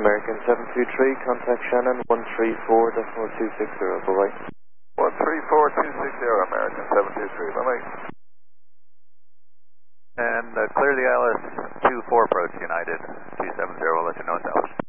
American 723, contact Shannon 134.260, bye-bye. 134.260, American 723, bye-bye. And clear the ILS 24 approach, United 270, we'll let you know it's out.